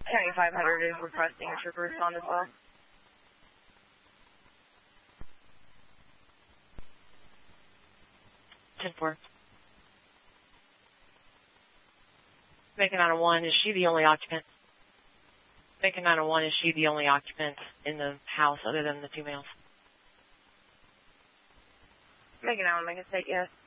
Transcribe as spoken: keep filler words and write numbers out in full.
County five hundred is requesting a trooper respond as well. ten four. Macon nine oh one, is she the only occupant? Macon nine oh one, is she the only occupant in the house other than the two males? Macon nine oh one, make a state, yes.